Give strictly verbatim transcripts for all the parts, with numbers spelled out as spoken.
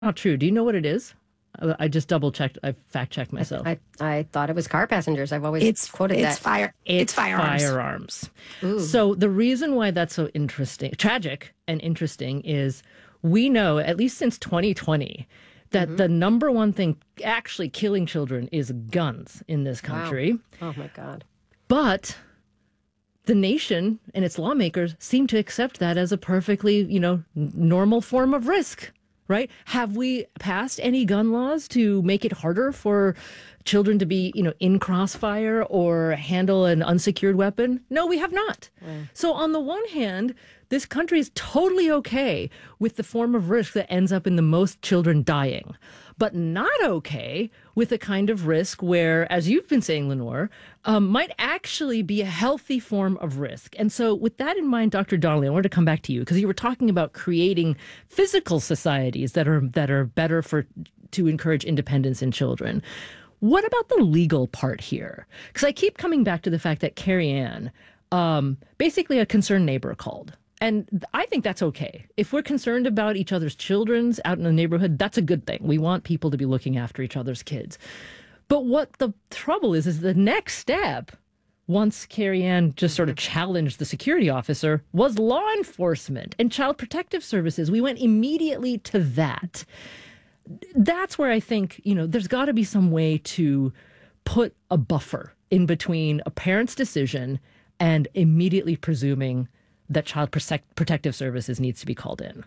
Not true. Do you know what it is? I I just double checked. I fact checked myself. I, I thought it was car passengers. I've always It's quoted it's that. fire. It's, firearms. Firearms. So the reason why that's so interesting, tragic and interesting is we know, at least since twenty twenty, that the number one thing actually killing children is guns in this country. Oh my God. But the nation and its lawmakers seem to accept that as a perfectly, you know, n- normal form of risk, right? Have we passed any gun laws to make it harder for children to be, you know, in crossfire or handle an unsecured weapon? No, we have not. So on the one hand, this country is totally okay with the form of risk that ends up in the most children dying, but not okay with the kind of risk where, as you've been saying, Lenore, um, might actually be a healthy form of risk. And so with that in mind, Doctor Donnelly, I wanted to come back to you because you were talking about creating physical societies that are that are better for to encourage independence in children. What about the legal part here? Because I keep coming back to the fact that Carrie Ann, um, basically a concerned neighbor called. And I think that's okay. If we're concerned about each other's children's out in the neighborhood, that's a good thing. We want people to be looking after each other's kids. But what the trouble is, is the next step, once Carrie Ann just sort of challenged the security officer, was law enforcement and child protective services. We went immediately to that. That's where I think, you know, there's got to be some way to put a buffer in between a parent's decision and immediately presuming that child protect, protective services needs to be called in.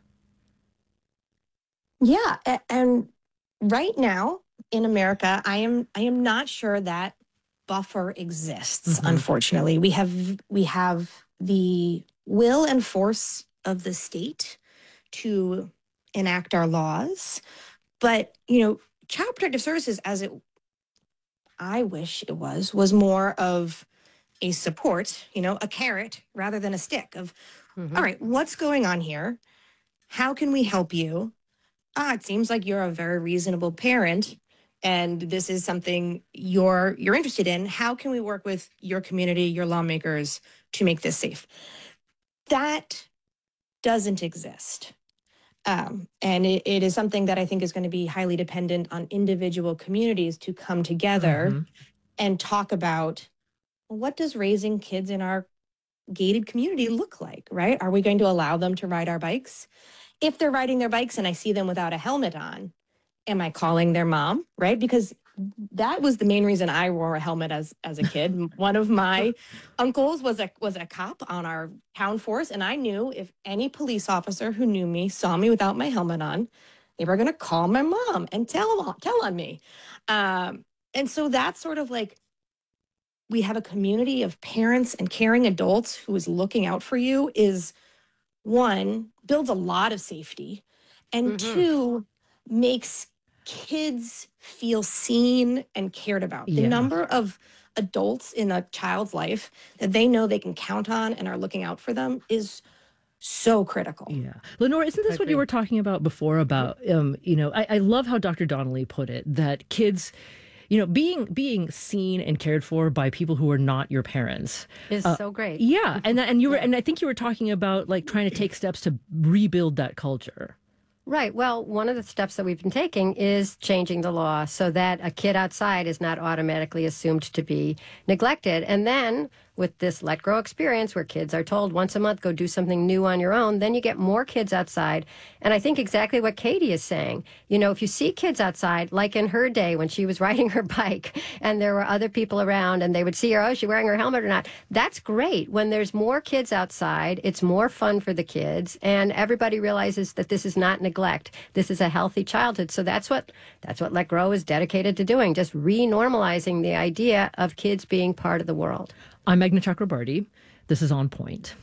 Yeah, a- and right now in America, I am I am not sure that buffer exists. Mhm. Unfortunately, we have we have the will and force of the state to enact our laws, but you know, child protective services, as it I wish it was, was more of a support, you know, a carrot rather than a stick of, Mhm. all right, what's going on here? How can we help you? Ah, it seems like you're a very reasonable parent and this is something you're you're interested in. How can we work with your community, your lawmakers to make this safe? That doesn't exist. Um, and it, it is something that I think is going to be highly dependent on individual communities to come together Mhm. and talk about, well, what does raising kids in our gated community look like, right? Are we going to allow them to ride our bikes? If they're riding their bikes and I see them without a helmet on, am I calling their mom, right? Because that was the main reason I wore a helmet as as a kid. M- One of my uncles was a was a cop on our town force, and I knew if any police officer who knew me saw me without my helmet on, they were going to call my mom and tell tell on me. Um, and so that's sort of like we have a community of parents and caring adults who is looking out for you is one, builds a lot of safety, and Mhm. two, makes kids feel seen and cared about. The Yeah. number of adults in a child's life that they know they can count on and are looking out for them is so critical. Yeah. Lenore, isn't this what you Agree. were talking about before about, um, you know, I, I love how Doctor Donnelly put it, that kids, you know, being being seen and cared for by people who are not your parents. Is Uh, so great. Yeah. And that, and you were, and I think you were talking about like trying to take steps to rebuild that culture. Right. Well, one of the steps that we've been taking is changing the law so that a kid outside is not automatically assumed to be neglected. And then with this Let Grow experience where kids are told once a month, go do something new on your own, then you get more kids outside. And I think exactly what Katie is saying. You know, if you see kids outside, like in her day when she was riding her bike and there were other people around and they would see her, oh, is she wearing her helmet or not? That's great. When there's more kids outside, it's more fun for the kids and everybody realizes that this is not neglect. This is a healthy childhood. So that's what that's what Let Grow is dedicated to doing, just re-normalizing the idea of kids being part of the world. I'm Meghna Chakrabarty. This is On Point.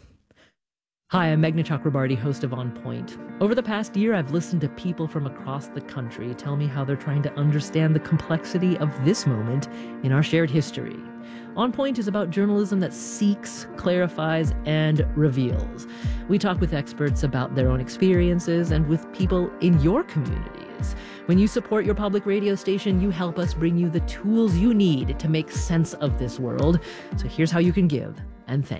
Hi, I'm Meghna Chakrabarty, host of On Point. Over the past year, I've listened to people from across the country tell me how they're trying to understand the complexity of this moment in our shared history. On Point is about journalism that seeks, clarifies, and reveals. We talk with experts about their own experiences and with people in your communities. When you support your public radio station, you help us bring you the tools you need to make sense of this world. So here's how you can give, and thanks.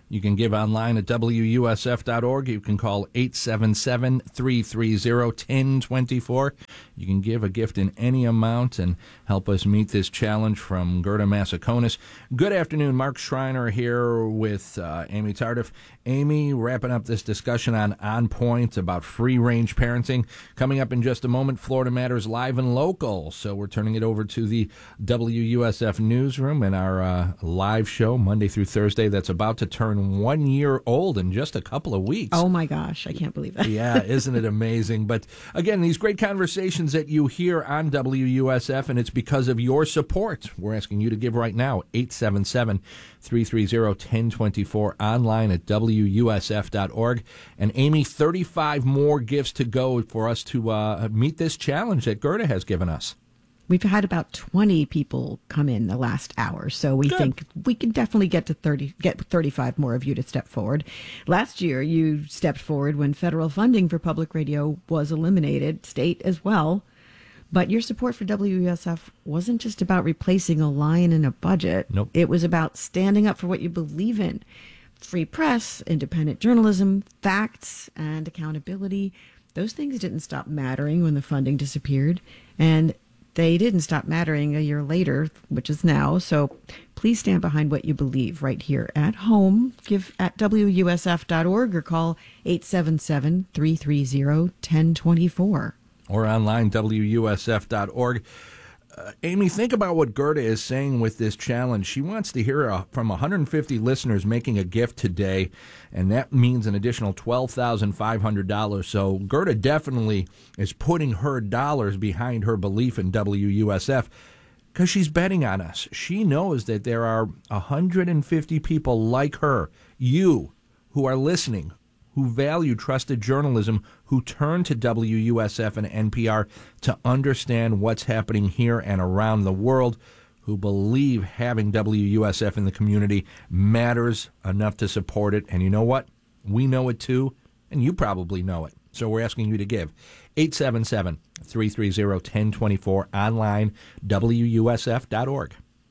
You can give online at W U S F dot org. You can call eight seven seven, three three zero, one zero two four. You can give a gift in any amount and help us meet this challenge from Gerda Massaconis. Good afternoon. Mark Schreiner here with uh, Amy Tardif. Amy, wrapping up this discussion on On Point about free-range parenting. Coming up in just a moment, Florida Matters Live and Local. So we're turning it over to the W U S F newsroom and our uh, live show Monday through Thursday that's about to turn one year old in just a couple of weeks. Oh, my gosh. I can't believe that. Yeah, isn't it amazing? But again, these great conversations that you hear on W U S F, and it's because of your support. We're asking you to give right now, eight seven seven, three three zero, one zero two four, online at W U S F dot org. And Amy, thirty-five more gifts to go for us to uh, meet this challenge that Gerda has given us. We've had about twenty people come in the last hour, so we Good. think we can definitely get to thirty, get thirty-five more of you to step forward. Last year, you stepped forward when federal funding for public radio was eliminated, state as well. But your support for W U S F wasn't just about replacing a line in a budget. Nope. It was about standing up for what you believe in. Free press, independent journalism, facts, and accountability. Those things didn't stop mattering when the funding disappeared. And they didn't stop mattering a year later, which is now. So please stand behind what you believe right here at home. Give at W U S F dot org or call eight seven seven, three three zero, one zero two four. Or online, W U S F dot org. Uh, Amy, think about what Gerda is saying with this challenge. She wants to hear uh, from one hundred fifty listeners making a gift today, and that means an additional twelve thousand five hundred dollars. So Gerda definitely is putting her dollars behind her belief in W U S F because she's betting on us. She knows that there are one hundred fifty people like her, you, who are listening, who value trusted journalism, who turn to W U S F and N P R to understand what's happening here and around the world, who believe having W U S F in the community matters enough to support it. And you know what? We know it too, and you probably know it. So we're asking you to give. eight seven seven, three three zero, one zero two four, online, W U S F dot org.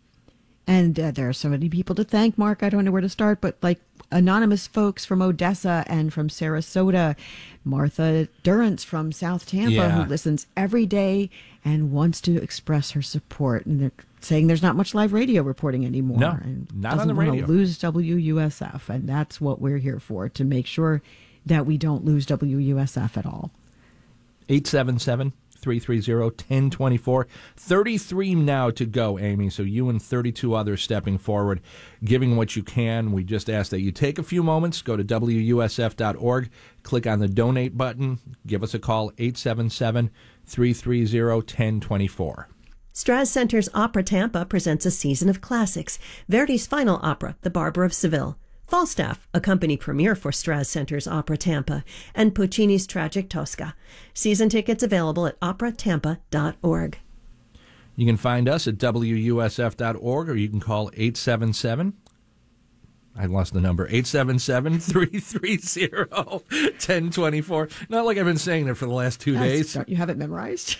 And uh, there are so many people to thank, Mark. I don't know where to start, but like anonymous folks from Odessa and from Sarasota, Martha Durrance from South Tampa, Yeah. who listens every day and wants to express her support. And they're saying there's not much live radio reporting anymore. No, and not on doesn't the want radio. to lose W U S F, and that's what we're here for, to make sure that we don't lose W U S F at all. eight seven seven, three three zero, one zero two four. thirty-three now to go, Amy. So you and thirty-two others stepping forward, giving what you can. We just ask that you take a few moments, go to W U S F dot org, click on the donate button, give us a call, eight seven seven, three three zero, one zero two four. Straz Center's Opera Tampa presents a season of classics. Verdi's final opera, The Barber of Seville. Falstaff, a company premiere for Straz Center's Opera Tampa, and Puccini's Tragic Tosca. Season tickets available at opera tampa dot org. You can find us at W U S F dot org, or you can call eight seven seven, I lost the number, eight seven seven, three three zero, one zero two four. Not like I've been saying it for the last two days. Don't you have it memorized?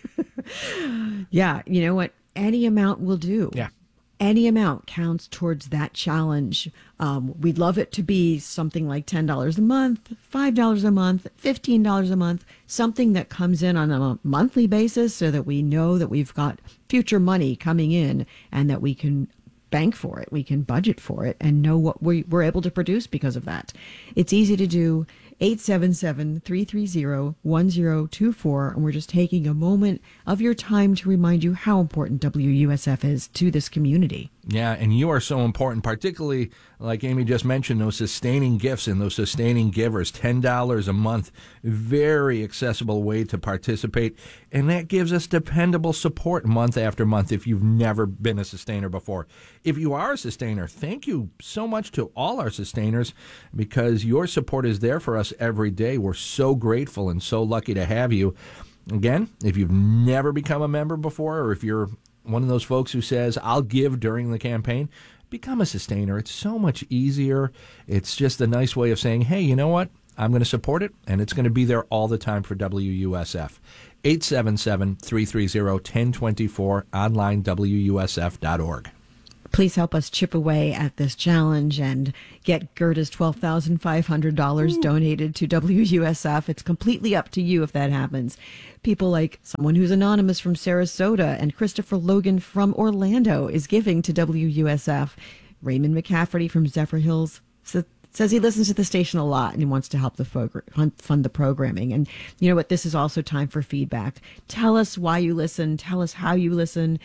Yeah, you know what? Any amount will do. Yeah. Any amount counts towards that challenge. Um, we'd love it to be something like ten dollars a month, five dollars a month, fifteen dollars a month, something that comes in on a monthly basis so that we know that we've got future money coming in and that we can bank for it, we can budget for it, and know what we, we're able to produce because of that. It's easy to do. eight seven seven, three three zero, one zero two four, and we're just taking a moment of your time to remind you how important W U S F is to this community. Yeah, and you are so important, particularly, like Amy just mentioned, those sustaining gifts and those sustaining givers. ten dollars a month, very accessible way to participate, and that gives us dependable support month after month if you've never been a sustainer before. If you are a sustainer, thank you so much to all our sustainers, because your support is there for us every day. We're so grateful and so lucky to have you. Again, if you've never become a member before, or if you're one of those folks who says, I'll give during the campaign, become a sustainer. It's so much easier. It's just a nice way of saying, hey, you know what? I'm going to support it, and it's going to be there all the time for W U S F. eight seven seven, three three zero, one zero two four, online, W U S F dot org. Please help us chip away at this challenge and get Gerda's twelve thousand five hundred dollars donated to W U S F. It's completely up to you if that happens. People like someone who's anonymous from Sarasota and Christopher Logan from Orlando is giving to W U S F. Raymond McCafferty from Zephyr Hills says he listens to the station a lot and he wants to help the fo- fund the programming. And you know what? This is also time for feedback. Tell us why you listen. Tell us how you listen.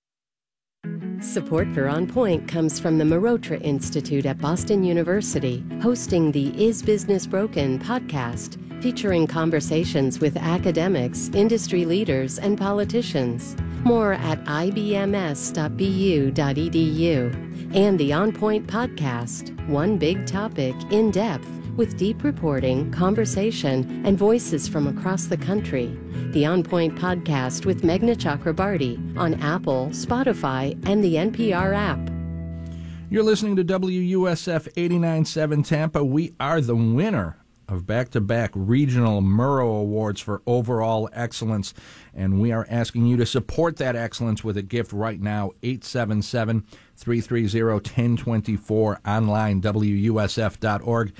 Support for On Point comes from the Marotra Institute at Boston University, hosting the Is Business Broken podcast, featuring conversations with academics, industry leaders, and politicians. More at I B M S dot B U dot E D U. And the On Point podcast, one big topic in depth, with deep reporting, conversation, and voices from across the country. The On Point podcast with Meghna Chakrabarty on Apple, Spotify, and the N P R app. You're listening to W U S F eighty-nine point seven Tampa. We are the winner of back-to-back regional Murrow Awards for overall excellence, and we are asking you to support that excellence with a gift right now. Eight seven seven, three three zero, one zero two four, online, W U S F dot org.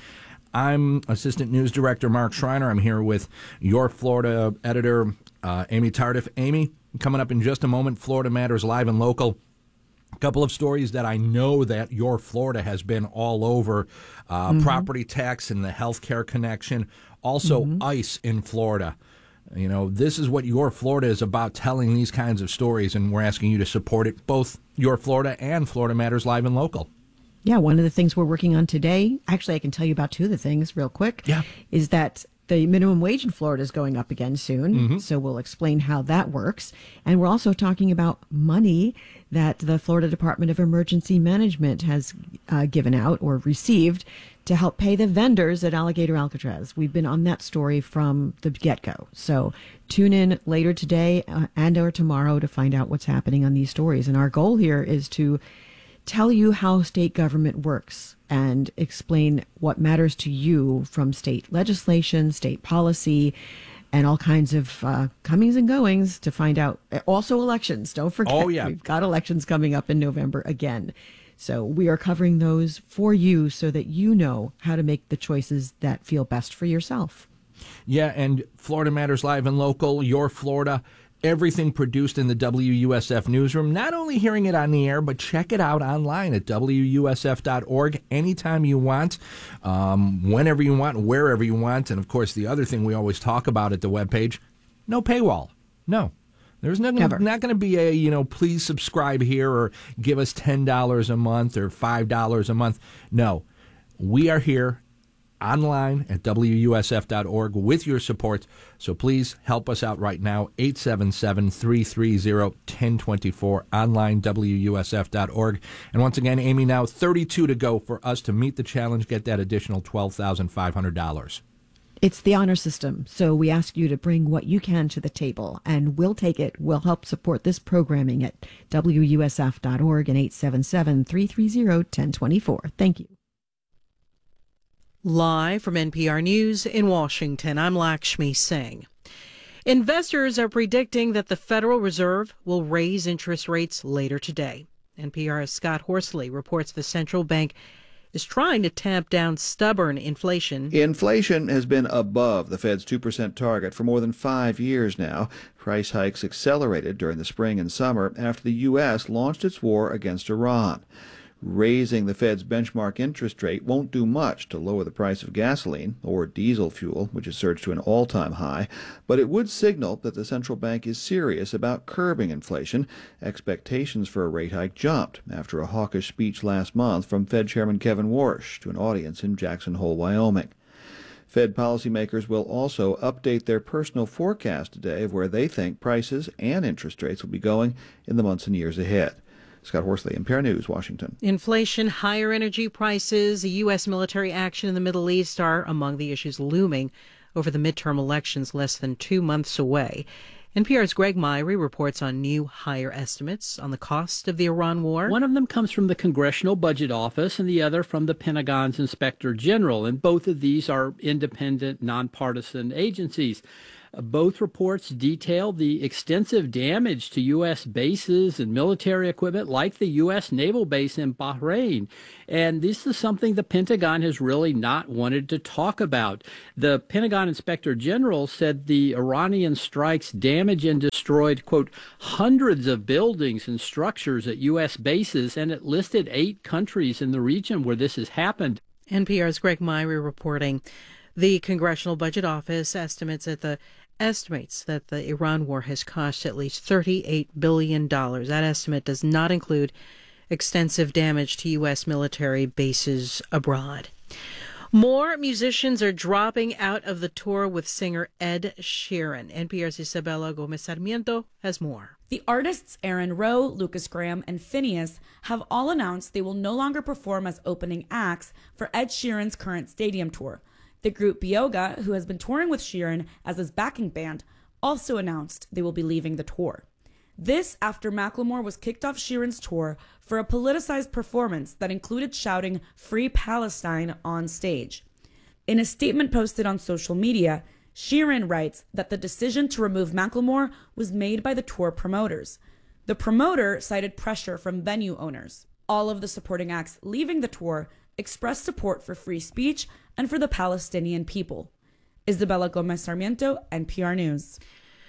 I'm Assistant News Director Mark Schreiner. I'm here with your Florida editor, uh, Amy Tardif. Amy, coming up in just a moment, Florida Matters Live and Local. A couple of stories that I know that your Florida has been all over. Uh, mm-hmm. Property tax and the healthcare connection. Also, mm-hmm. ICE in Florida. You know, this is what your Florida is about, telling these kinds of stories, and we're asking you to support it, both your Florida and Florida Matters Live and Local. Yeah, one of the things we're working on today, actually I can tell you about two of the things real quick, yeah. is that the minimum wage in Florida is going up again soon, mm-hmm. so we'll explain how that works. And we're also talking about money that the Florida Department of Emergency Management has uh, given out or received to help pay the vendors at Alligator Alcatraz. We've been on that story from the get-go. So tune in later today uh, and or tomorrow to find out what's happening on these stories. And our goal here is to tell you how state government works and explain what matters to you from state legislation, state policy, and all kinds of uh, comings and goings to find out. Also elections, don't forget. Oh, yeah. We've got elections coming up in November again. So we are covering those for you so that you know how to make the choices that feel best for yourself. Yeah, and Florida Matters Live and Local, your Florida, everything produced in the W U S F newsroom. Not only hearing it on the air, but check it out online at W U S F dot org anytime you want, um, whenever you want, wherever you want. And, of course, the other thing we always talk about at the webpage, no paywall. No. There's not gonna, not going to be a, you know, please subscribe here or give us ten dollars a month or five dollars a month. No. We are here online at W U S F dot org with your support. So please help us out right now. eight seven seven, three three zero, one zero two four, online, W U S F dot org. And once again, Amy, now thirty-two to go for us to meet the challenge, get that additional twelve thousand five hundred dollars. It's the honor system, so we ask you to bring what you can to the table, and we'll take it. We'll help support this programming at W U S F dot org and eight seven seven, three three zero, one zero two four. Thank you. Live from N P R News in Washington, I'm Lakshmi Singh. Investors are predicting that the Federal Reserve will raise interest rates later today. N P R's Scott Horsley reports the central bank is trying to tamp down stubborn inflation. Inflation has been above the Fed's two percent target for more than five years now. Price hikes accelerated during the spring and summer after the U S launched its war against Iran. Raising the Fed's benchmark interest rate won't do much to lower the price of gasoline or diesel fuel, which has surged to an all-time high, but it would signal that the central bank is serious about curbing inflation. Expectations for a rate hike jumped after a hawkish speech last month from Fed Chairman Kevin Warsh to an audience in Jackson Hole, Wyoming. Fed policymakers will also update their personal forecast today of where they think prices and interest rates will be going in the months and years ahead. Scott Horsley, N P R News, Washington. Inflation, higher energy prices, U S military action in the Middle East are among the issues looming over the midterm elections less than two months away. N P R's Greg Myrie reports on new higher estimates on the cost of the Iran war. One of them comes from the Congressional Budget Office and the other from the Pentagon's Inspector General, and both of these are independent, nonpartisan agencies. Both reports detail the extensive damage to U S bases and military equipment like the U S naval base in Bahrain. And this is something the Pentagon has really not wanted to talk about. The Pentagon Inspector General said the Iranian strikes damaged and destroyed, quote, hundreds of buildings and structures at U S bases, and it listed eight countries in the region where this has happened. N P R's Greg Myrie reporting. The Congressional Budget Office estimates that the estimates that the Iran war has cost at least thirty-eight billion dollars. That estimate does not include extensive damage to U S military bases abroad. More musicians are dropping out of the tour with singer Ed Sheeran. N P R's Isabella Gomez Sarmiento has more. The artists Aaron Rowe, Lucas Graham, and Phineas have all announced they will no longer perform as opening acts for Ed Sheeran's current stadium tour. The group Bioga, who has been touring with Sheeran as his backing band, also announced they will be leaving the tour. This after Macklemore was kicked off Sheeran's tour for a politicized performance that included shouting "Free Palestine" on stage. In a statement posted on social media, Sheeran writes that the decision to remove Macklemore was made by the tour promoters. The promoter cited pressure from venue owners. All of the supporting acts leaving the tour expressed support for free speech and for the Palestinian people. Isabella Gomez Sarmiento, N P R News.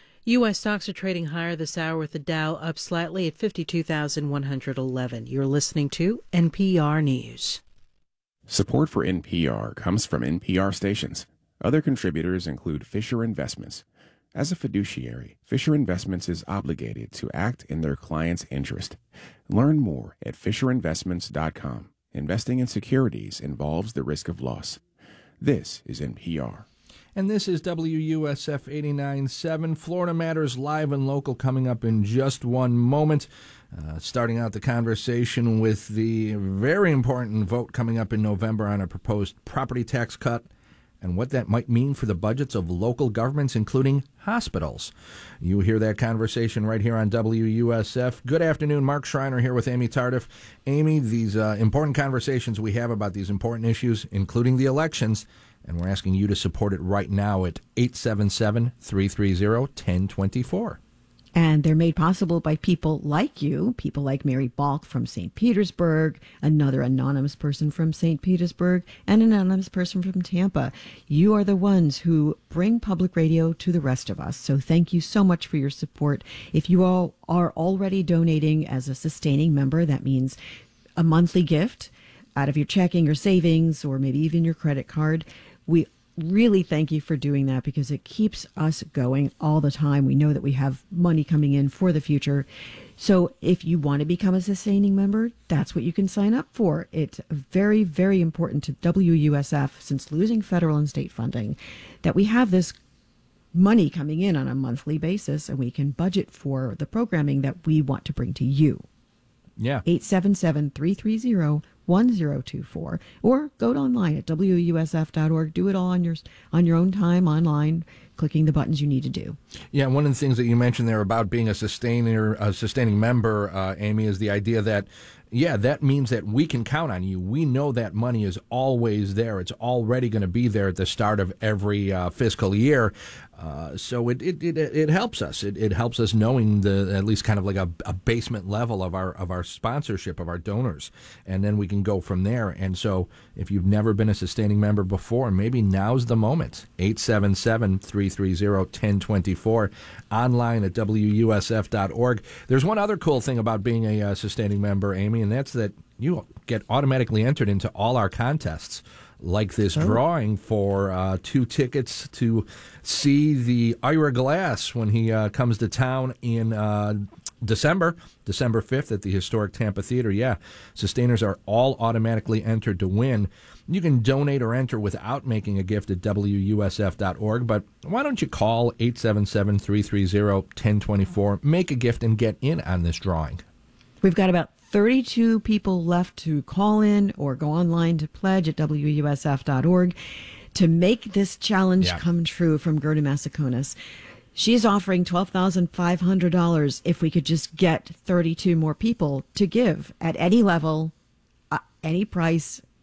U S stocks are trading higher this hour with the Dow up slightly at fifty-two thousand one hundred eleven. You're listening to N P R News. Support for N P R comes from N P R stations. Other contributors include Fisher Investments. As a fiduciary, Fisher Investments is obligated to act in their client's interest. Learn more at fisher investments dot com. Investing in securities involves the risk of loss. This is N P R. And this is W U S F eighty-nine point seven. Florida Matters live and local coming up in just one moment. Uh, starting out the conversation with the very important vote coming up in November on a proposed property tax cut and what that might mean for the budgets of local governments, including hospitals. You hear that conversation right here on W U S F. Good afternoon. Mark Schreiner here with Amy Tardif. Amy, these uh, important conversations we have about these important issues, including the elections, and we're asking you to support it right now at eight seven seven, three three zero, one zero two four. And they're made possible by people like you, people like Mary Balk from Saint Petersburg, another anonymous person from Saint Petersburg, and an anonymous person from Tampa. You are the ones who bring public radio to the rest of us. So thank you so much for your support. If you all are already donating as a sustaining member, that means a monthly gift out of your checking or savings or maybe even your credit card. We really thank you for doing that because it keeps us going all the time. We know that we have money coming in for the future. So if you want to become a sustaining member, that's what you can sign up for. It's very, very important to W U S F, since losing federal and state funding, that we have this money coming in on a monthly basis and we can budget for the programming that we want to bring to you. Yeah. eight seven seven, three three zero, one zero two four, or go online at W U S F dot org. Do it all on your on your own time online, clicking the buttons you need to do. Yeah, one of the things that you mentioned there about being a sustainer, a sustaining member, uh, Amy, is the idea that, yeah, that means that we can count on you. We know that money is always there. It's already going to be there at the start of every uh, fiscal year. Uh, so it, it it it helps us. It it helps us knowing the at least kind of like a, a basement level of our of our sponsorship of our donors, and then we can go from there. And so if you've never been a sustaining member before, maybe now's the moment. eight seven seven, three three zero, one zero two four, online at W U S F dot org. There's one other cool thing about being a uh, sustaining member, Amy, and that's that you get automatically entered into all our contests, like this oh. drawing for uh, two tickets to see the Ira Glass when he uh, comes to town in uh, December, December fifth at the historic Tampa Theater. Yeah, sustainers are all automatically entered to win. You can donate or enter without making a gift at W U S F dot org, but why don't you call eight seven seven, three three zero, one zero two four, make a gift, and get in on this drawing. We've got about thirty-two people left to call in or go online to pledge at W U S F dot org to make this challenge yeah. come true from Gerda Massaconas. She's offering twelve thousand five hundred dollars if we could just get thirty-two more people to give at any level, uh, any price,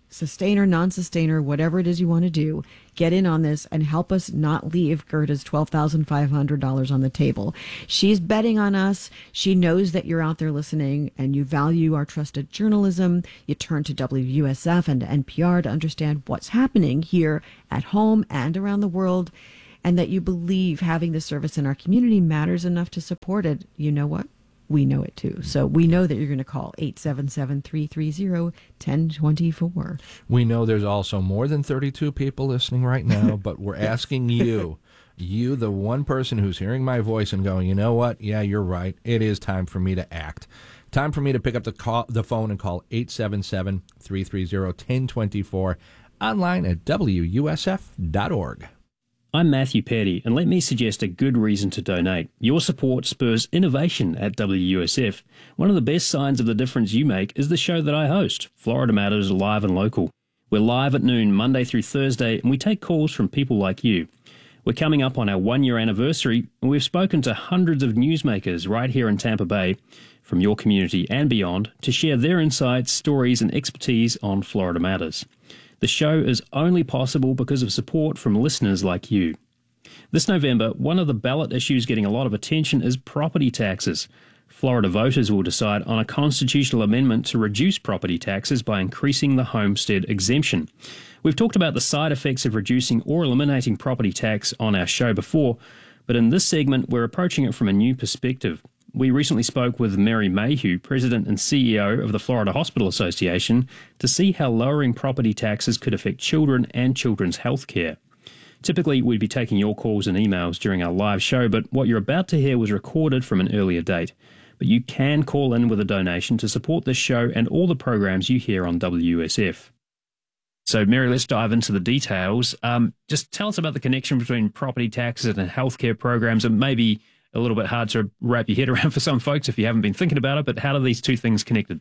sustainer, non-sustainer, whatever it is you want to do, get in on this and help us not leave Gerda's twelve thousand five hundred dollars on the table. She's betting on us. She knows that you're out there listening and you value our trusted journalism. You turn to W U S F and N P R to understand what's happening here at home and around the world, and that you believe having this service in our community matters enough to support it. You know what? We know it too. So we know that you're going to call eight seven seven, three three zero, one zero two four. We know there's also more than thirty-two people listening right now, but we're asking you, you, the one person who's hearing my voice and going, you know what? Yeah, you're right. It is time for me to act. Time for me to pick up the call, the phone and call eight seven seven, three three zero, one zero two four, online at W U S F dot org. I'm Matthew Petty, and let me suggest a good reason to donate. Your support spurs innovation at W U S F. One of the best signs of the difference you make is the show that I host, Florida Matters Live and Local. We're live at noon, Monday through Thursday, and we take calls from people like you. We're coming up on our one-year anniversary, and we've spoken to hundreds of newsmakers right here in Tampa Bay, from your community and beyond, to share their insights, stories, and expertise on Florida Matters. The show is only possible because of support from listeners like you. This November, one of the ballot issues getting a lot of attention is property taxes. Florida voters will decide on a constitutional amendment to reduce property taxes by increasing the homestead exemption. We've talked about the side effects of reducing or eliminating property tax on our show before, but in this segment, we're approaching it from a new perspective. We recently spoke with Mary Mayhew, President and C E O of the Florida Hospital Association, to see how lowering property taxes could affect children and children's health care. Typically, we'd be taking your calls and emails during our live show, but what you're about to hear was recorded from an earlier date. But you can call in with a donation to support this show and all the programs you hear on W U S F. So, Mary, let's dive into the details. Um, just tell us about the connection between property taxes and healthcare programs, and maybe a little bit hard to wrap your head around for some folks if you haven't been thinking about it, but how are these two things connected?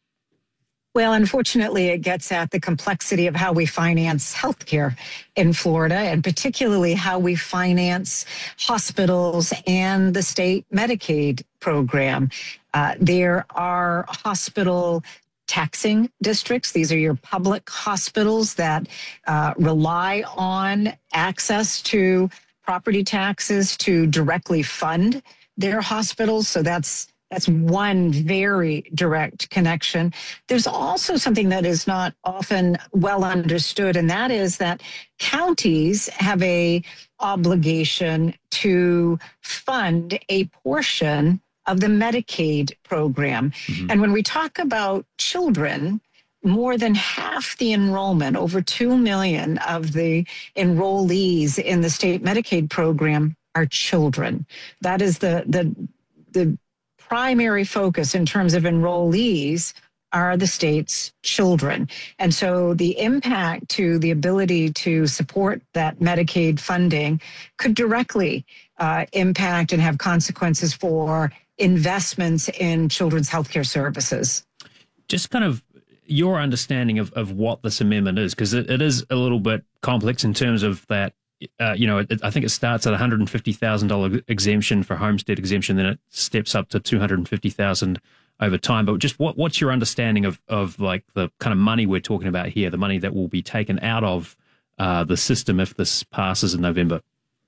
Well, unfortunately, it gets at the complexity of how we finance healthcare in Florida, and particularly how we finance hospitals and the state Medicaid program. Uh, there are hospital taxing districts. These are your public hospitals that uh, rely on access to property taxes to directly fund their hospitals. So that's that's one very direct connection. There's also something that is not often well understood, and that is that counties have a obligation to fund a portion of the Medicaid program. Mm-hmm. And when we talk about children, more than half the enrollment, over two million of the enrollees in the state Medicaid program are children. That is the, the, the primary focus in terms of enrollees are the state's children. And so the impact to the ability to support that Medicaid funding could directly uh, impact and have consequences for investments in children's healthcare services. Just kind of your understanding of, of what this amendment is, because it, it is a little bit complex in terms of that, uh, you know, it, I think it starts at one hundred fifty thousand dollars exemption for homestead exemption, then it steps up to two hundred fifty thousand dollars over time. But just what what's your understanding of, of like the kind of money we're talking about here, the money that will be taken out of uh, the system if this passes in November?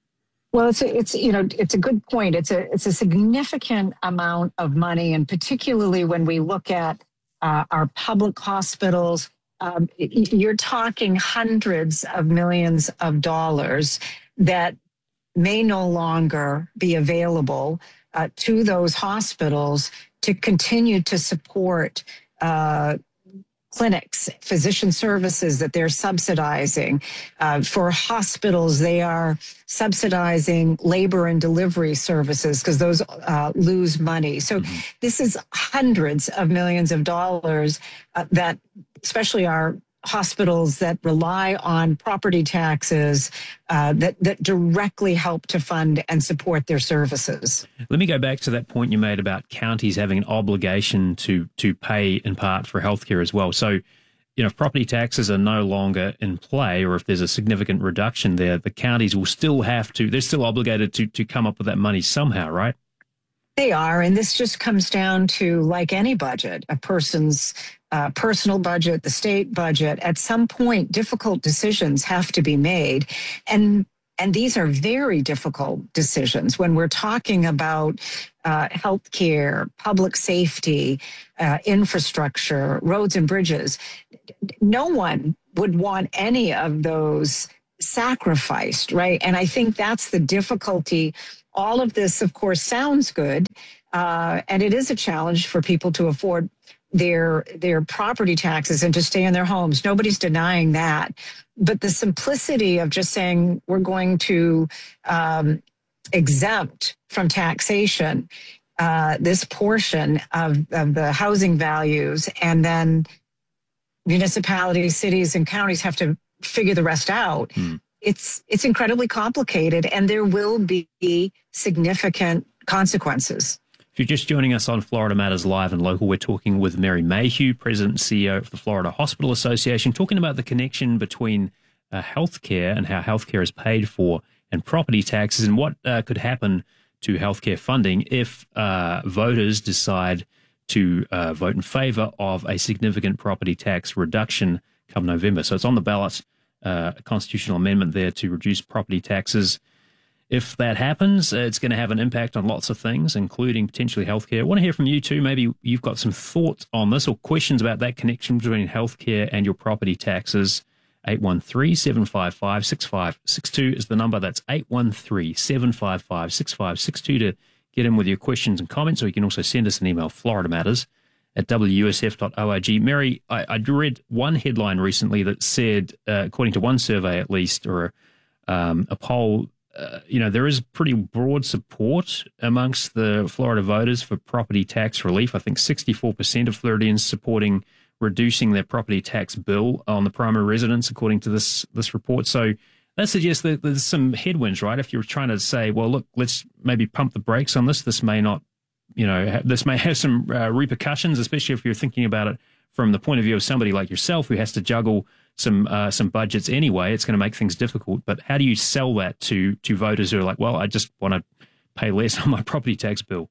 Well, it's a, it's you know it's a good point. It's a it's a significant amount of money, and particularly when we look at uh, our public hospitals, um, you're talking hundreds of millions of dollars that may no longer be available uh, to those hospitals to continue to support uh, clinics, physician services that they're subsidizing. Uh, for hospitals, they are subsidizing labor and delivery services because those uh, lose money. So mm-hmm. this is hundreds of millions of dollars uh, that, especially our hospitals that rely on property taxes uh, that, that directly help to fund and support their services. Let me go back to that point you made about counties having an obligation to to pay in part for healthcare as well. So, you know, if property taxes are no longer in play, or if there's a significant reduction there, the counties will still have to, they're still obligated to to come up with that money somehow, right? They are, and this just comes down to, like any budget, a person's uh, personal budget, the state budget. At some point, difficult decisions have to be made. And And these are very difficult decisions when we're talking about uh, healthcare, public safety, uh, infrastructure, roads and bridges. No one would want any of those sacrificed, right? And I think that's the difficulty. All of this, of course, sounds good, uh, and it is a challenge for people to afford their their property taxes and to stay in their homes. Nobody's denying that. But the simplicity of just saying we're going to um, exempt from taxation uh, this portion of, of the housing values, and then municipalities, cities, and counties have to figure the rest out. Mm. It's it's incredibly complicated, and there will be significant consequences. If you're just joining us on Florida Matters Live and Local, we're talking with Mary Mayhew, President and C E O of the Florida Hospital Association, talking about the connection between uh, healthcare and how healthcare is paid for and property taxes, and what uh, could happen to healthcare funding if uh, voters decide to uh, vote in favor of a significant property tax reduction come November. So it's on the ballot, uh, a constitutional amendment there to reduce property taxes. If that happens, uh, it's going to have an impact on lots of things, including potentially healthcare. I want to hear from you too. Maybe you've got some thoughts on this or questions about that connection between healthcare and your property taxes. eight one three, seven five five, six five six two is the number. That's eight one three, seven five five, six five six two to get in with your questions and comments, or you can also send us an email, Florida Matters at w u s f dot org. Mary, I, I read one headline recently that said, uh, according to one survey at least, or um, a poll, Uh, you know, there is pretty broad support amongst the Florida voters for property tax relief. I think sixty-four percent of Floridians supporting reducing their property tax bill on the primary residence, according to this this report. So that suggests that there's some headwinds, right? If you're trying to say, well, look, let's maybe pump the brakes on this, this may not, you know, ha- this may have some uh, repercussions, especially if you're thinking about it from the point of view of somebody like yourself who has to juggle some uh, some budgets anyway. It's going to make things difficult. But how do you sell that to to voters who are like, well, I just want to pay less on my property tax bill?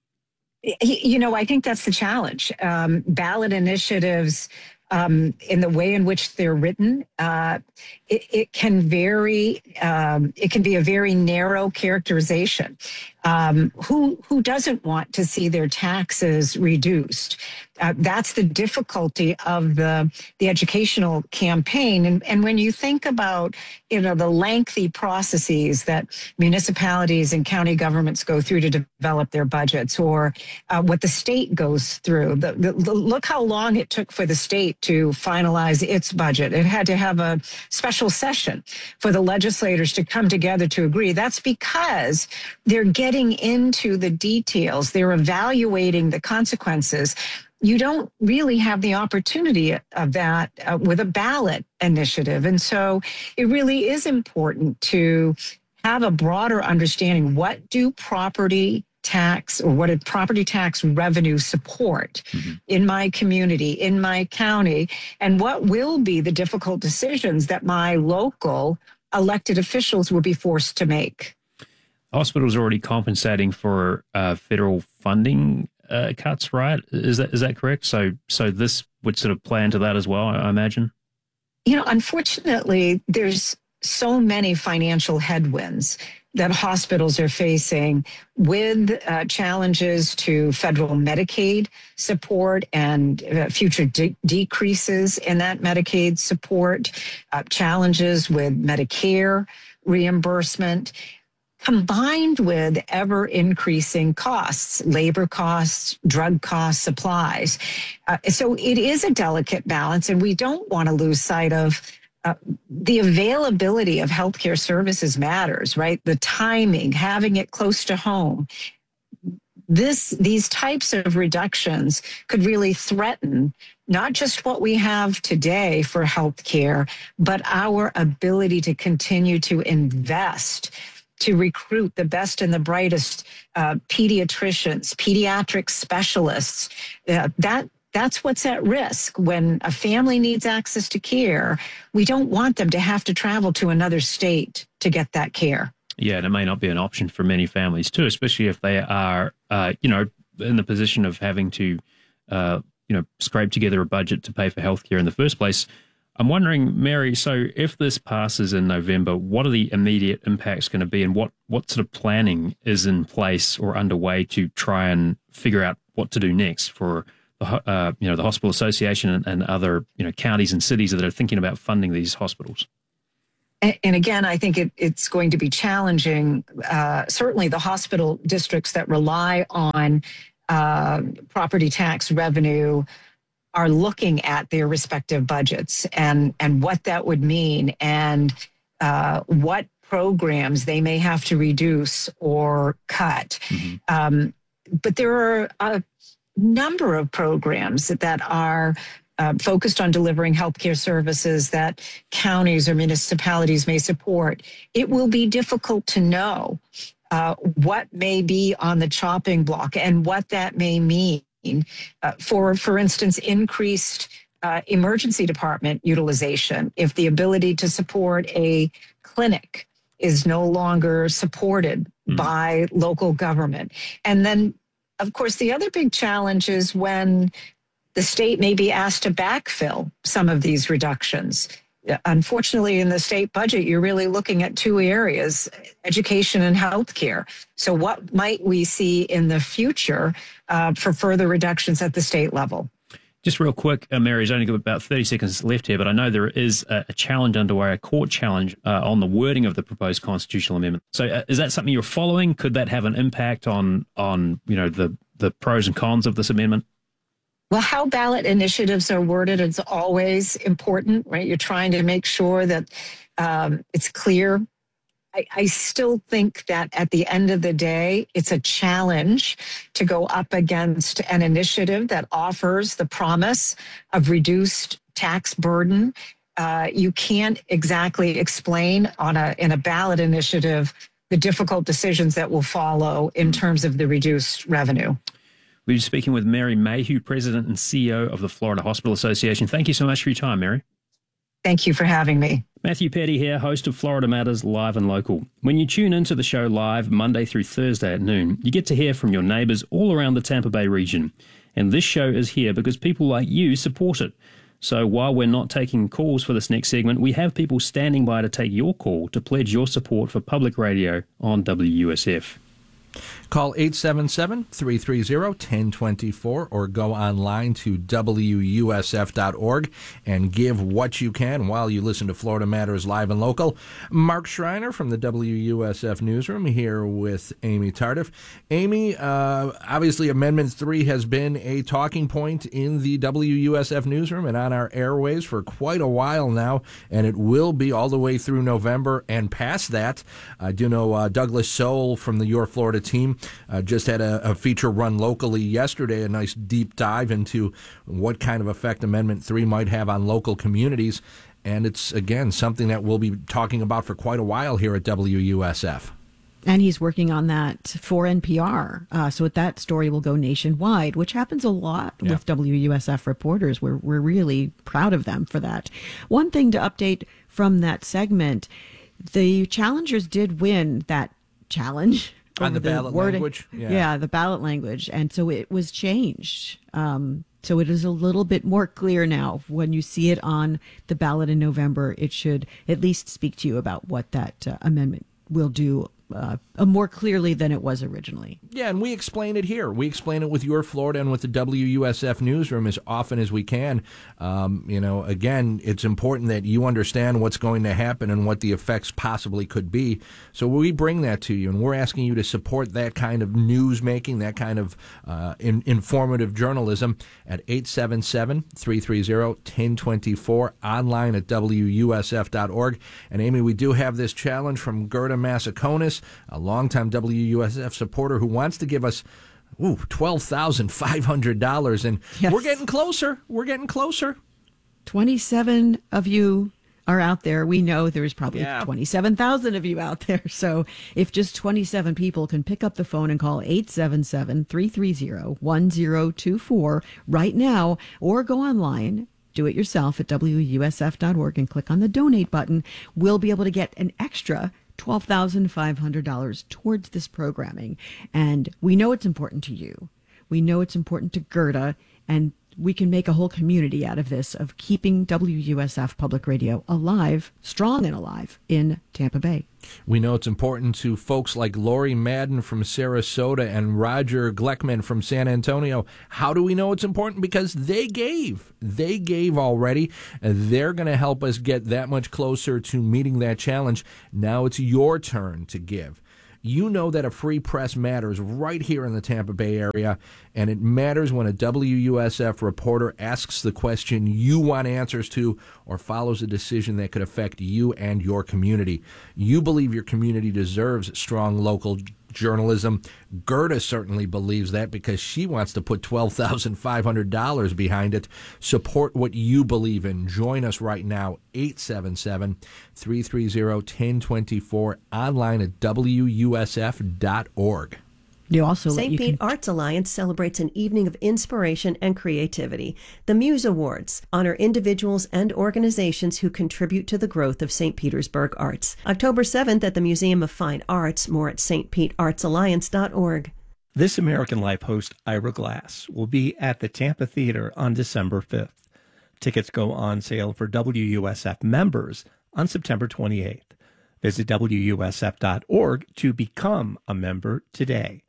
You know, I think that's the challenge. Um, ballot initiatives, um, in the way in which they're written, uh, it, it can vary. Um, it can be a very narrow characterization. Um, who who doesn't want to see their taxes reduced? Uh, that's the difficulty of the the educational campaign. And and when you think about, you know, the lengthy processes that municipalities and county governments go through to develop their budgets, or uh, what the state goes through, the, the, the, look how long it took for the state to finalize its budget. It had to have a special session for the legislators to come together to agree. That's because they're getting into the details. They're evaluating the consequences. You don't really have the opportunity of that uh, with a ballot initiative. And so it really is important to have a broader understanding. What do property tax or what did property tax revenue support mm-hmm. in my community, in my county, and what will be the difficult decisions that my local elected officials will be forced to make? Hospitals are already compensating for uh, federal funding uh, cuts, right? Is that is that correct? So so this would sort of play into that as well, I imagine? You know, unfortunately, there's so many financial headwinds that hospitals are facing with uh, challenges to federal Medicaid support and uh, future de- decreases in that Medicaid support, uh, challenges with Medicare reimbursement, combined with ever increasing costs, labor costs, drug costs, supplies. Uh, so it is a delicate balance, and we don't want to lose sight of Uh, the availability of healthcare services matters, right? The timing, having it close to home. This, these types of reductions could really threaten not just what we have today for healthcare, but our ability to continue to invest, to recruit the best and the brightest uh, pediatricians, pediatric specialists. Uh, that That's what's at risk. When a family needs access to care, we don't want them to have to travel to another state to get that care. Yeah, and it may not be an option for many families too, especially if they are, uh, you know, in the position of having to, uh, you know, scrape together a budget to pay for healthcare in the first place. I'm wondering, Mary, so if this passes in November, what are the immediate impacts going to be, and what, what sort of planning is in place or underway to try and figure out what to do next for the, uh, you know, the Hospital Association and, and other, you know, counties and cities that are thinking about funding these hospitals? And again, I think it, it's going to be challenging. Uh, certainly the hospital districts that rely on uh, property tax revenue are looking at their respective budgets and, and what that would mean and uh, what programs they may have to reduce or cut. Mm-hmm. Um, but there are a number of programs that, that are Uh, focused on delivering healthcare services that counties or municipalities may support. It will be difficult to know uh, what may be on the chopping block and what that may mean uh, for, for instance, increased uh, emergency department utilization. If the ability to support a clinic is no longer supported mm. by local government. And then, of course, the other big challenge is when the state may be asked to backfill some of these reductions. Unfortunately, in the state budget, you're really looking at two areas, education and healthcare. So what might we see in the future uh, for further reductions at the state level? Just real quick, uh, Mary's only got about thirty seconds left here, but I know there is a, a challenge underway, a court challenge uh, on the wording of the proposed constitutional amendment. So uh, is that something you're following? Could that have an impact on, on you know, the, the pros and cons of this amendment? Well, how ballot initiatives are worded is always important, right? You're trying to make sure that um, it's clear. I, I still think that at the end of the day, it's a challenge to go up against an initiative that offers the promise of reduced tax burden. Uh, you can't exactly explain on a in a ballot initiative the difficult decisions that will follow in terms of the reduced revenue. We're speaking with Mary Mayhew, President and C E O of the Florida Hospital Association. Thank you so much for your time, Mary. Thank you for having me. Matthew Petty here, host of Florida Matters Live and Local. When you tune into the show live Monday through Thursday at noon, you get to hear from your neighbours all around the Tampa Bay region. And this show is here because people like you support it. So while we're not taking calls for this next segment, we have people standing by to take your call to pledge your support for public radio on W U S F. Call eight seven seven, three three zero, one zero two four or go online to W U S F dot org and give what you can while you listen to Florida Matters Live and Local. Mark Schreiner from the W U S F Newsroom here with Amy Tardif. Amy, uh, obviously Amendment three has been a talking point in the W U S F Newsroom and on our airways for quite a while now, and it will be all the way through November and past that. I do know uh, Douglas Soul from the Your Florida team Uh, just had a, a feature run locally yesterday, a nice deep dive into what kind of effect Amendment three might have on local communities. And it's, again, something that we'll be talking about for quite a while here at W U S F. And he's working on that for N P R. Uh, so that story will go nationwide, which happens a lot yeah. with W U S F reporters. We're, we're really proud of them for that. One thing to update from that segment, the challengers did win that challenge. On the, the ballot wording. language? Yeah. yeah, the ballot language. And so it was changed. Um, so it is a little bit more clear now. When you see it on the ballot in November, it should at least speak to you about what that uh, amendment will do uh, more clearly than it was originally. Yeah, and we explain it here. We explain it with Your Florida and with the W U S F Newsroom as often as we can. Um, you know, again, it's important that you understand what's going to happen and what the effects possibly could be. So we bring that to you, and we're asking you to support that kind of news making, that kind of uh, in, informative journalism at eight seven seven, three three zero, one zero two four, online at W U S F dot org. And Amy, we do have this challenge from Gerda Massaconis, a longtime W U S F supporter who wants to give us ooh, twelve thousand five hundred dollars. And yes. we're getting closer. We're getting closer. twenty-seven of you are out there. We know there's probably yeah. twenty-seven thousand of you out there. So if just twenty-seven people can pick up the phone and call eight seven seven, three three zero, one zero two four right now, or go online, do it yourself at W U S F dot org and click on the donate button, we'll be able to get an extra twelve thousand five hundred dollars towards this programming. And we know it's important to you. We know it's important to Gerda. And we can make a whole community out of this, of keeping W U S F Public Radio alive, strong and alive in Tampa Bay. We know it's important to folks like Lori Madden from Sarasota and Roger Gleckman from San Antonio. How do we know it's important? Because they gave. They gave already. And they're going to help us get that much closer to meeting that challenge. Now it's your turn to give. You know that a free press matters right here in the Tampa Bay area, and it matters when a W U S F reporter asks the question you want answers to or follows a decision that could affect you and your community. You believe your community deserves strong local journalism. Gerda certainly believes that because she wants to put twelve thousand five hundred dollars behind it. Support what you believe in. Join us right now, eight seven seven, three three zero, one zero two four, online at W U S F dot org. You also Saint Pete can... Arts Alliance celebrates an evening of inspiration and creativity. The Muse Awards honor individuals and organizations who contribute to the growth of Saint Petersburg arts. October seventh at the Museum of Fine Arts, more at S T Pete Arts Alliance dot org. This American Life host, Ira Glass, will be at the Tampa Theater on December fifth. Tickets go on sale for W U S F members on September twenty-eighth. Visit W U S F dot org to become a member today.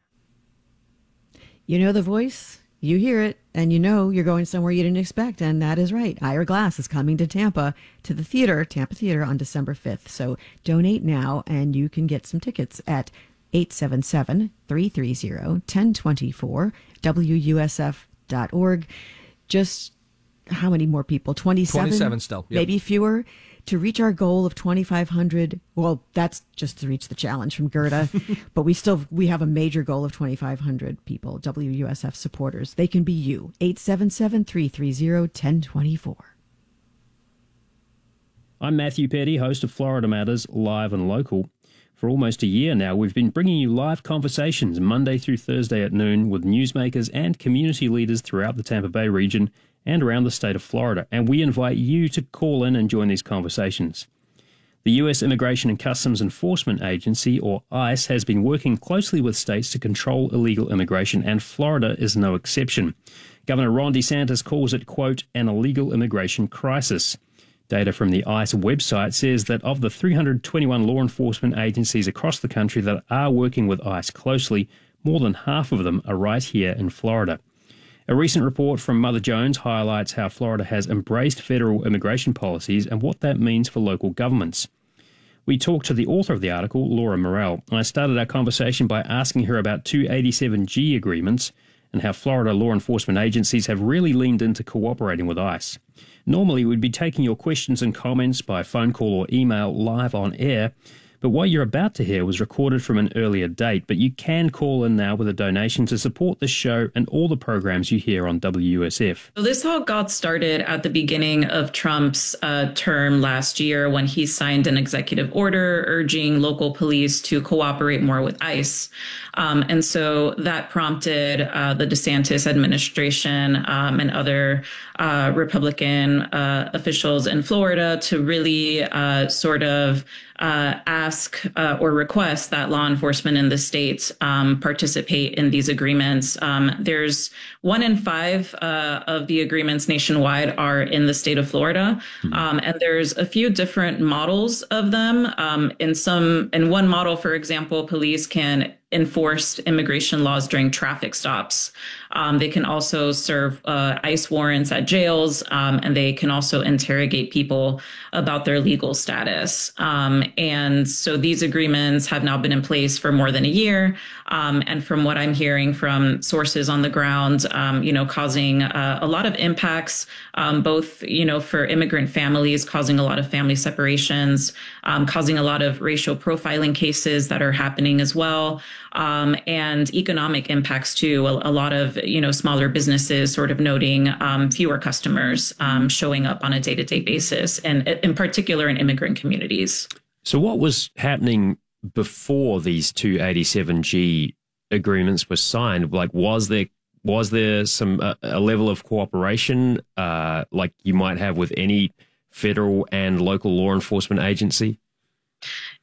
You know the voice, you hear it, and you know you're going somewhere you didn't expect, and that is right. Ira Glass is coming to Tampa, to the theater, Tampa Theater, on December fifth. So donate now, and you can get some tickets at eight seven seven, three three zero, one zero two four, W U S F dot org. Just how many more people? twenty-seven? twenty-seven still. Yep. Maybe fewer. To reach our goal of twenty-five hundred, well, that's just to reach the challenge from Gerda, but we still, we have a major goal of twenty-five hundred people, W U S F supporters. They can be you, eight seven seven, three three zero, one zero two four. I'm Matthew Petty, host of Florida Matters, live and local. For almost a year now, we've been bringing you live conversations Monday through Thursday at noon with newsmakers and community leaders throughout the Tampa Bay region and around the state of Florida, and we invite you to call in and join these conversations. The U S Immigration and Customs Enforcement Agency, or ICE, has been working closely with states to control illegal immigration, and Florida is no exception. Governor Ron DeSantis calls it, quote, an illegal immigration crisis. Data from the ICE website says that of the three hundred twenty-one law enforcement agencies across the country that are working with ICE closely, more than half of them are right here in Florida. A recent report from Mother Jones highlights how Florida has embraced federal immigration policies and what that means for local governments. We talked to the author of the article, Laura Morrell. I started our conversation by asking her about two eighty-seven G agreements and how Florida law enforcement agencies have really leaned into cooperating with ICE. Normally, we'd be taking your questions and comments by phone call or email live on air, but what you're about to hear was recorded from an earlier date, but you can call in now with a donation to support this show and all the programs you hear on W U S F. So this all got started at the beginning of Trump's uh, term last year when he signed an executive order urging local police to cooperate more with ICE. Um, and so that prompted uh, the DeSantis administration um, and other uh, Republican uh, officials in Florida to really uh, sort of uh, ask uh, or request that law enforcement in the state um, participate in these agreements. Um, there's one in five uh, of the agreements nationwide are in the state of Florida. Mm-hmm. Um, and there's a few different models of them. Um, in some, in one model, for example, police can enforce immigration laws during traffic stops. Um, they can also serve uh, ICE warrants at jails, um, and they can also interrogate people about their legal status. Um, and so these agreements have now been in place for more than a year. Um, and from what I'm hearing from sources on the ground, um, you know, causing uh, a lot of impacts, um, both, you know, for immigrant families, causing a lot of family separations, um, causing a lot of racial profiling cases that are happening as well. Um, and economic impacts too. A, a lot of, you know, smaller businesses sort of noting um, fewer customers um, showing up on a day-to-day basis, and in particular in immigrant communities. So what was happening before these two eighty-seven G agreements were signed? Like, was there was there some uh, a level of cooperation uh, like you might have with any federal and local law enforcement agency?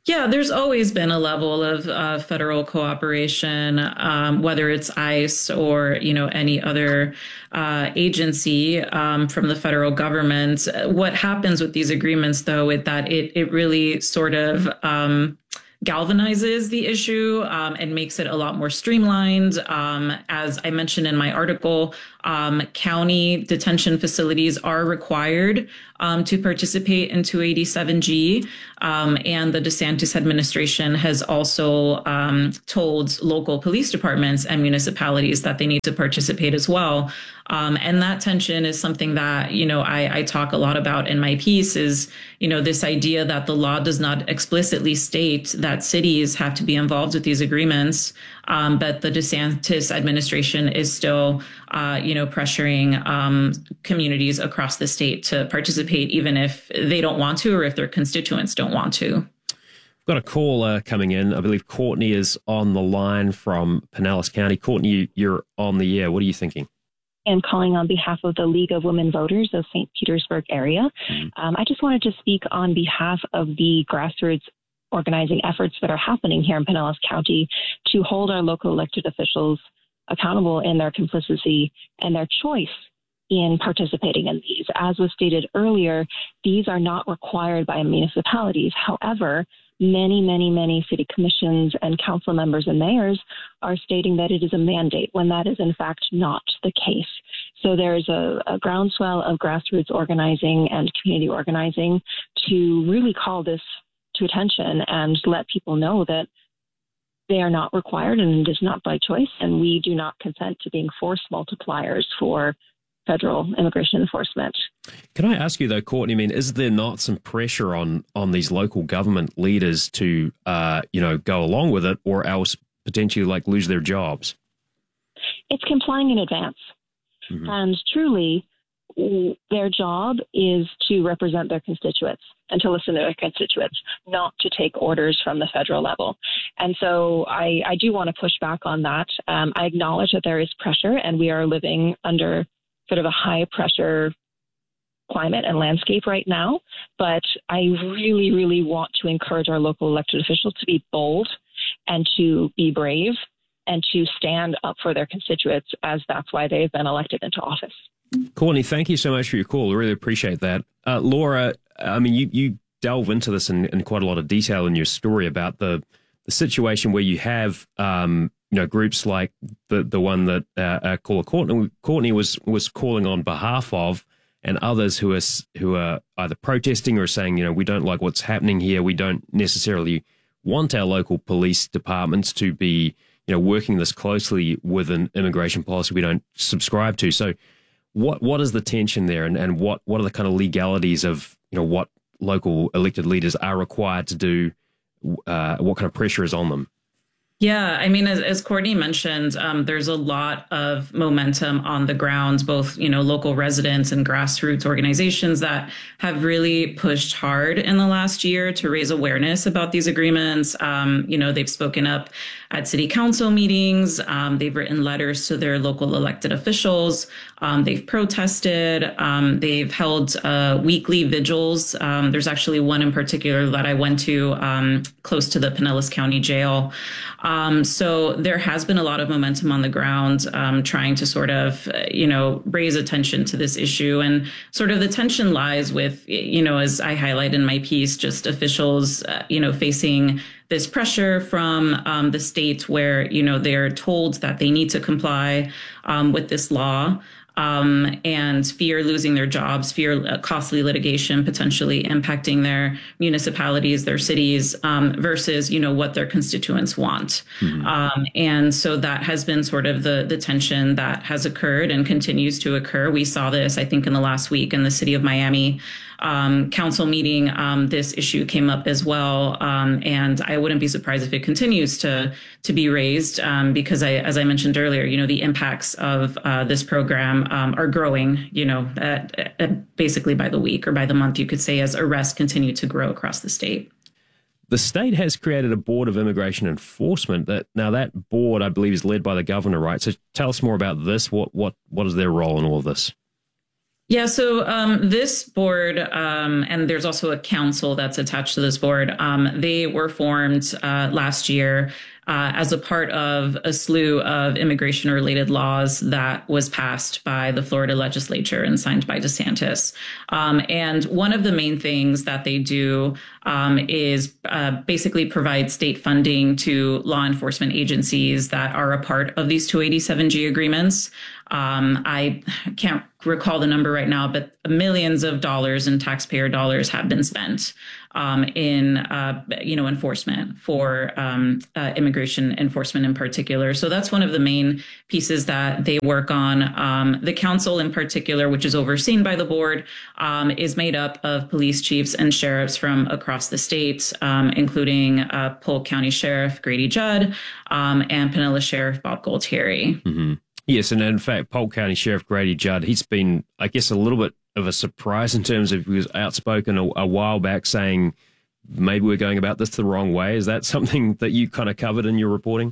Yeah, there's always been a level of uh, federal cooperation, um, whether it's ICE or, you know, any other uh, agency um, from the federal government. What happens with these agreements, though, is that it, it really sort of um, galvanizes the issue um, and makes it a lot more streamlined. Um, as I mentioned in my article, um, county detention facilities are required um, to participate in two eighty-seven G. Um, and the DeSantis administration has also um, told local police departments and municipalities that they need to participate as well. Um, and that tension is something that, you know, I, I talk a lot about in my piece is, you know, this idea that the law does not explicitly state that cities have to be involved with these agreements. Um, but the DeSantis administration is still, uh, you know, pressuring um, communities across the state to participate, even if they don't want to or if their constituents don't want to. Got a call uh, coming in. I believe Courtney is on the line from Pinellas County. Courtney, you're on the air. What are you thinking? And calling on behalf of the League of Women Voters of Saint Petersburg area. Um, I just wanted to speak on behalf of the grassroots organizing efforts that are happening here in Pinellas County to hold our local elected officials accountable in their complicity and their choice in participating in these. As was stated earlier, these are not required by municipalities. However, many, many, many city commissions and council members and mayors are stating that it is a mandate when that is in fact not the case. So there's a, a groundswell of grassroots organizing and community organizing to really call this to attention and let people know that they are not required and it is not by choice. And we do not consent to being force multipliers for federal immigration enforcement. Can I ask you though, Courtney, I mean, is there not some pressure on on these local government leaders to, uh, you know, go along with it or else potentially like lose their jobs? It's complying in advance. Mm-hmm. And truly, their job is to represent their constituents and to listen to their constituents, not to take orders from the federal level. And so I, I do want to push back on that. Um, I acknowledge that there is pressure and we are living under sort of a high pressure climate and landscape right now. But I really, really want to encourage our local elected officials to be bold and to be brave and to stand up for their constituents, as that's why they've been elected into office. Courtney, thank you so much for your call. I really appreciate that. Uh, Laura, I mean, you, you delve into this in, in quite a lot of detail in your story about the, the situation where you have, um, you know, groups like the the one that uh, uh, caller Courtney, Courtney was was calling on behalf of, and others who are who are either protesting or saying, you know, we don't like what's happening here. We don't necessarily want our local police departments to be, you know, working this closely with an immigration policy we don't subscribe to. So, what what is the tension there, and, and what what are the kind of legalities of, you know, what local elected leaders are required to do? Uh, what kind of pressure is on them? Yeah, I mean, as, as Courtney mentioned, um, there's a lot of momentum on the ground, both, you know, local residents and grassroots organizations that have really pushed hard in the last year to raise awareness about these agreements. Um, you know, they've spoken up at city council meetings. Um, they've written letters to their local elected officials. Um, they've protested. Um, they've held uh, weekly vigils. Um, there's actually one in particular that I went to um, close to the Pinellas County Jail. Um, so there has been a lot of momentum on the ground, um, trying to sort of, uh, you know, raise attention to this issue. And sort of the tension lies with, you know, as I highlight in my piece, just officials, uh, you know, facing this pressure from um, the state where, you know, they're told that they need to comply um, with this law. Um, and fear losing their jobs, fear uh, costly litigation potentially impacting their municipalities, their cities, um, versus, you know, what their constituents want. Mm-hmm. Um, and so that has been sort of the the tension that has occurred and continues to occur. We saw this, I think, in the last week in the city of Miami um, council meeting. Um, this issue came up as well. Um, and I wouldn't be surprised if it continues to to be raised um, because, I, as I mentioned earlier, you know, the impacts of uh, this program Um, are growing, you know, at, at basically by the week or by the month, you could say, as arrests continue to grow across the state. The state has created a board of immigration enforcement. That now that board, I believe, is led by the governor, right? So tell us more about this. What what what is their role in all of this? Yeah, so um, this board, um, and there's also a council that's attached to this board, um, they were formed uh, last year uh, as a part of a slew of immigration-related laws that was passed by the Florida legislature and signed by DeSantis. Um, and one of the main things that they do um, is uh, basically provide state funding to law enforcement agencies that are a part of these two eighty-seven G agreements. Um, I can't recall the number right now, but millions of dollars in taxpayer dollars have been spent um, in, uh, you know, enforcement for um, uh, immigration enforcement in particular. So that's one of the main pieces that they work on. Um, the council in particular, which is overseen by the board, um, is made up of police chiefs and sheriffs from across the state, um, including uh, Polk County Sheriff Grady Judd um, and Pinellas Sheriff Bob Gualtieri. Mm-hmm. Yes, and in fact, Polk County Sheriff Grady Judd, he's been, I guess, a little bit of a surprise in terms of he was outspoken a, a while back saying maybe we're going about this the wrong way. Is that something that you kind of covered in your reporting?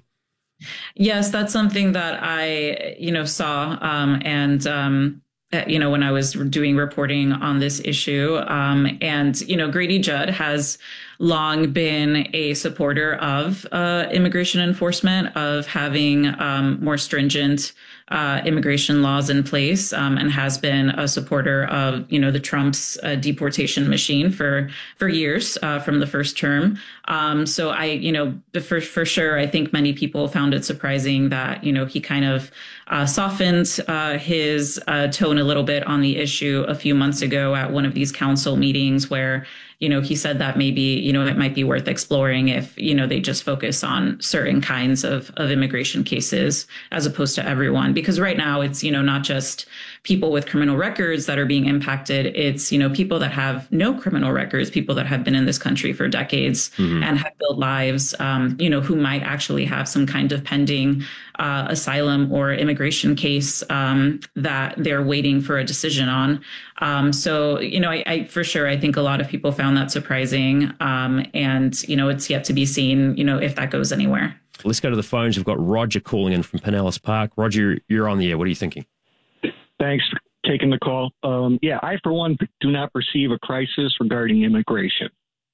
Yes, that's something that I, you know, saw um, and, um, you know, when I was doing reporting on this issue. Um, and, you know, Grady Judd has long been a supporter of uh, immigration enforcement, of having um, more stringent uh, immigration laws in place, um, and has been a supporter of, you know, the Trump's uh, deportation machine for for years uh, from the first term. Um, so I, you know, for, for sure, I think many people found it surprising that, you know, he kind of uh, softened uh, his uh, tone a little bit on the issue a few months ago at one of these council meetings where, you know, he said that maybe, you know, it might be worth exploring if, you know, they just focus on certain kinds of, of immigration cases as opposed to everyone. Because right now it's, you know, not just people with criminal records that are being impacted. It's, you know, people that have no criminal records, people that have been in this country for decades mm-hmm. and have built lives, um, you know, who might actually have some kind of pending uh, asylum or immigration case um, that they're waiting for a decision on. Um, so, you know, I, I for sure, I think a lot of people found that surprising. Um, and, you know, it's yet to be seen, you know, if that goes anywhere. Let's go to the phones. We've got Roger calling in from Pinellas Park. Roger, you're on the air. What are you thinking? Thanks for taking the call. Um, yeah, I, for one, do not perceive a crisis regarding immigration.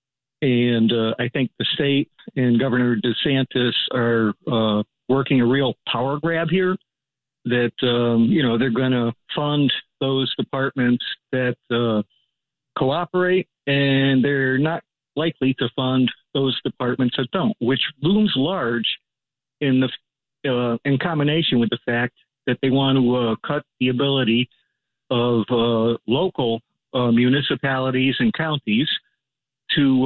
And uh, I think the state and Governor DeSantis are uh, working a real power grab here that, um, you know, they're going to fund those departments that uh, cooperate, and they're not likely to fund those departments that don't, which looms large in the uh, in combination with the fact that they want to uh, cut the ability of uh, local uh, municipalities and counties to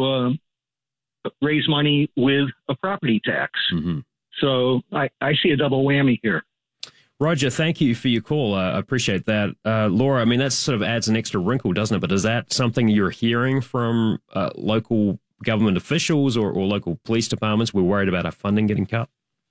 uh, raise money with a property tax. Mm-hmm. So I, I see a double whammy here. Roger, thank you for your call. Uh, I appreciate that. Uh, Laura, I mean, that sort of adds an extra wrinkle, doesn't it? But is that something you're hearing from uh, local government officials or, or local police departments? We're worried about our funding getting cut?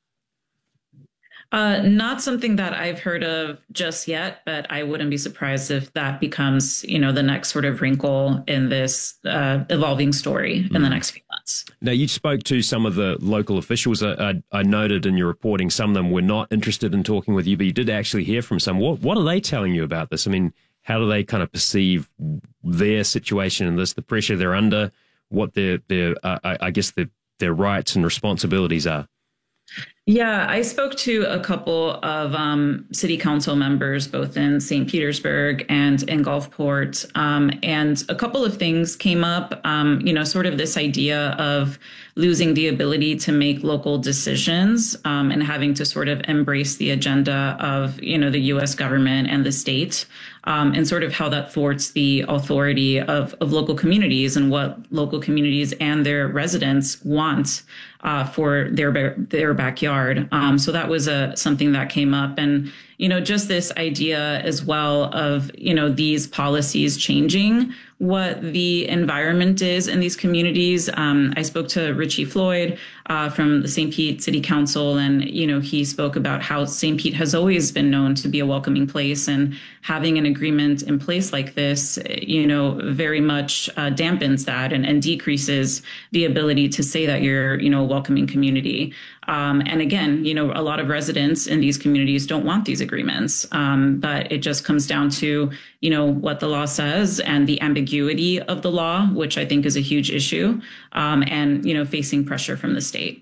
Uh, not something that I've heard of just yet, but I wouldn't be surprised if that becomes, you know, the next sort of wrinkle in this uh, evolving story mm. in the next few months. Now, you spoke to some of the local officials. I, I, I noted in your reporting some of them were not interested in talking with you, but you did actually hear from some. What, what are they telling you about this? I mean, how do they kind of perceive their situation in this, the pressure they're under, what their, their uh, I, I guess, their, their rights and responsibilities are? Yeah, I spoke to a couple of um, city council members, both in Saint Petersburg and in Gulfport. Um, and a couple of things came up, um, you know, sort of this idea of losing the ability to make local decisions um, and having to sort of embrace the agenda of, you know, the U S government and the state. Um, and sort of how that thwarts the authority of, of local communities and what local communities and their residents want uh, for their their backyard. Um, so that was a something that came up, and you know, just this idea as well of, you know, these policies changing what the environment is in these communities. Um, I spoke to Richie Floyd, uh, from the Saint Pete City Council. And, you know, he spoke about how Saint Pete has always been known to be a welcoming place, and having an agreement in place like this, you know, very much uh, dampens that and, and decreases the ability to say that you're, you know, a welcoming community. Um, and again, you know, a lot of residents in these communities don't want these agreements, um, but it just comes down to, you know, what the law says and the ambiguity of the law, which I think is a huge issue, um, and, you know, facing pressure from the state.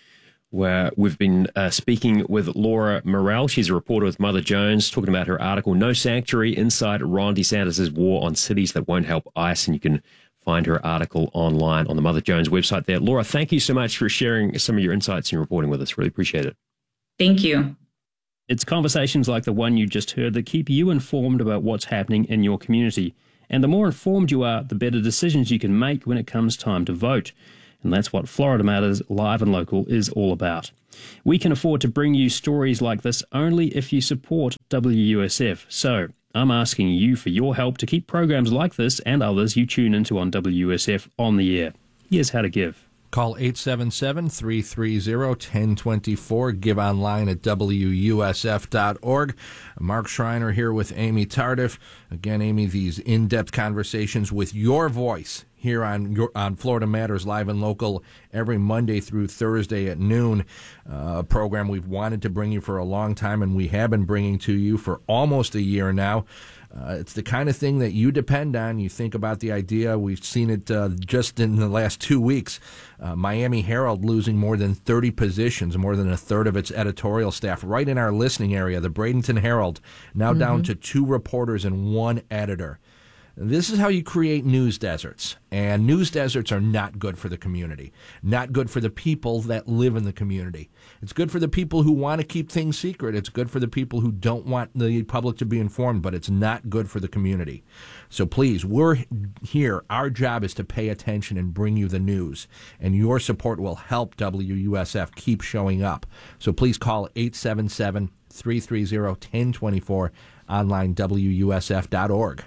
Where we've been uh, speaking with Laura Morrell. She's a reporter with Mother Jones, talking about her article, No Sanctuary, Inside Ron DeSantis' War on Cities That Won't Help ICE. And you can find her article online on the Mother Jones website there. Laura, thank you so much for sharing some of your insights and reporting with us. Really appreciate it. Thank you. It's conversations like the one you just heard that keep you informed about what's happening in your community. And the more informed you are, the better decisions you can make when it comes time to vote. And that's what Florida Matters Live and Local is all about. We can afford to bring you stories like this only if you support W U S F. So I'm asking you for your help to keep programs like this and others you tune into on W U S F on the air. Here's how to give. Call eight seven seven, three three zero, one zero two four. Give online at W U S F dot org. Mark Schreiner here with Amy Tardif. Again, Amy, these in-depth conversations with your voice here on your, on Florida Matters Live and Local every Monday through Thursday at noon. Uh, a program we've wanted to bring you for a long time, and we have been bringing to you for almost a year now. Uh, it's the kind of thing that you depend on. You think about the idea. We've seen it uh, just in the last two weeks. Uh, Miami Herald losing more than thirty positions, more than a third of its editorial staff, right in our listening area. The Bradenton Herald now mm-hmm. down to two reporters and one editor. This is how you create news deserts, and news deserts are not good for the community, not good for the people that live in the community. It's good for the people who want to keep things secret. It's good for the people who don't want the public to be informed, but it's not good for the community. So please, we're here. Our job is to pay attention and bring you the news, and your support will help W U S F keep showing up. So please call eight seven seven, three three zero, one zero two four, online W U S F dot org.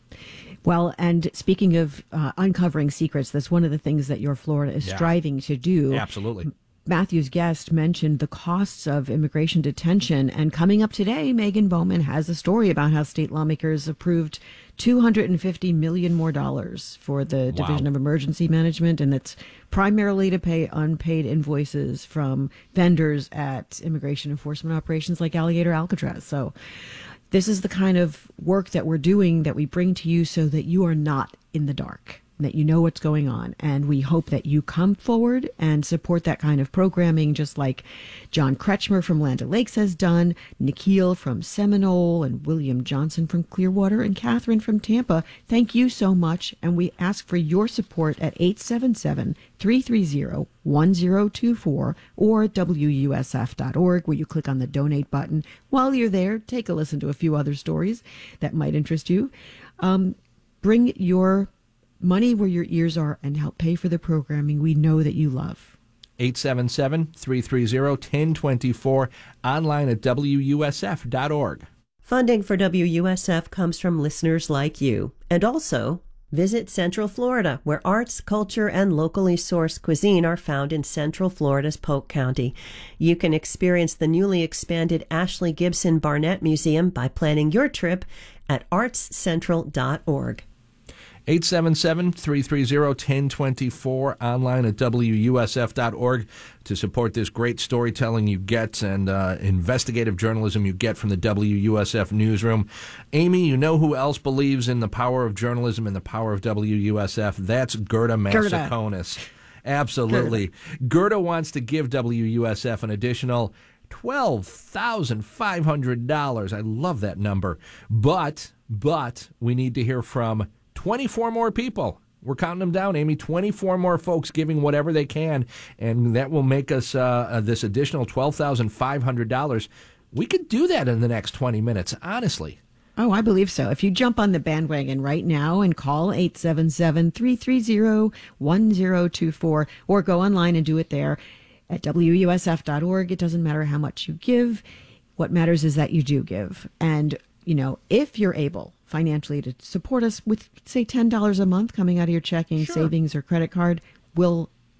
Well, and speaking of uh, uncovering secrets, that's one of the things that Your Florida is Yeah. striving to do. Absolutely. Matthew's guest mentioned the costs of immigration detention, and coming up today, Megan Bowman has a story about how state lawmakers approved two hundred fifty million dollars more dollars for the Wow. Division of Emergency Management, and it's primarily to pay unpaid invoices from vendors at immigration enforcement operations like Alligator Alcatraz. So this is the kind of work that we're doing that we bring to you so that you are not in the dark, that you know what's going on. And we hope that you come forward and support that kind of programming, just like John Kretschmer from Land O'Lakes has done, Nikhil from Seminole, and William Johnson from Clearwater, and Catherine from Tampa. Thank you so much. And we ask for your support at eight seven seven, three three zero, one zero two four or W U S F dot org, where you click on the donate button. While you're there, take a listen to a few other stories that might interest you. Um, bring your money where your ears are and help pay for the programming we know that you love. eight seven seven, three three zero, one zero two four, online at W U S F dot org. Funding for W U S F comes from listeners like you. And also, visit Central Florida, where arts, culture, and locally sourced cuisine are found in Central Florida's Polk County. You can experience the newly expanded Ashley Gibson Barnett Museum by planning your trip at arts central dot org. eight seven seven, three three zero, one zero two four, online at W U S F dot org to support this great storytelling you get and uh, investigative journalism you get from the W U S F newsroom. Amy, you know who else believes in the power of journalism and the power of W U S F? That's Gerda Massaconis. Absolutely. Gerda. Gerda wants to give W U S F an additional twelve thousand five hundred dollars. I love that number. But, but we need to hear from twenty-four more people. We're counting them down, Amy. twenty-four more folks giving whatever they can, and that will make us uh, uh, this additional twelve thousand five hundred dollars. We could do that in the next twenty minutes, honestly. Oh, I believe so. If you jump on the bandwagon right now and call eight seven seven, three three zero, one zero two four or go online and do it there at W U S F dot org. It doesn't matter how much you give. What matters is that you do give. And, you know, if you're able financially to support us with, say, ten dollars a month coming out of your checking, Sure. savings, or credit card, we'll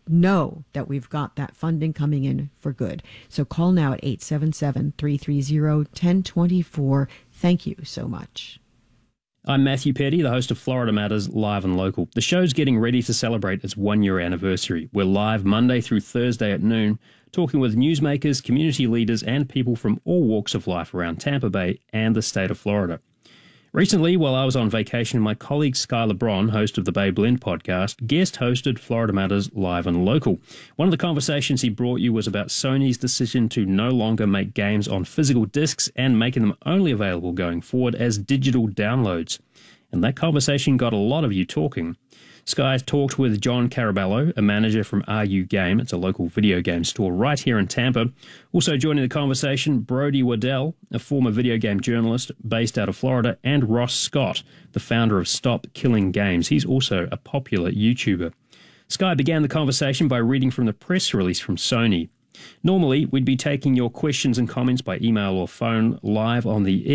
know that we've got that funding coming in for good. So call now at eight seven seven, three three zero, one zero two four. Thank you so much. I'm Matthew Petty, the host of Florida Matters Live and Local. The show's getting ready to celebrate its one-year anniversary. We're live Monday through Thursday at noon, talking with newsmakers, community leaders, and people from all walks of life around Tampa Bay and the state of Florida. Recently, while I was on vacation, my colleague Sky LeBron, host of the Bay Blend podcast, guest hosted Florida Matters Live and Local. One of the conversations he brought you was about Sony's decision to no longer make games on physical discs and making them only available going forward as digital downloads. And that conversation got a lot of you talking. Sky talked with John Carabello, a manager from R U Game. It's a local video game store right here in Tampa. Also joining the conversation, Brody Waddell, a former video game journalist based out of Florida, and Ross Scott, the founder of Stop Killing Games. He's also a popular YouTuber. Sky began the conversation by reading from the press release from Sony. Normally, we'd be taking your questions and comments by email or phone live on the air.